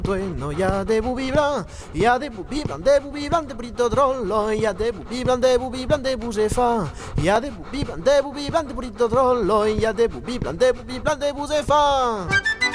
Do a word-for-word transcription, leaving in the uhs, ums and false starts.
Bueno, y a des boubis blancs, y a des boubis blancs, des boubis blancs, des burritos drôles, y a des boubis blancs, des boubis blancs, des bougez fins, y a des boubis blancs, des boubis blancs, des burritos drôles, y a des boubis blancs, des boubis blancs, des bougez fins.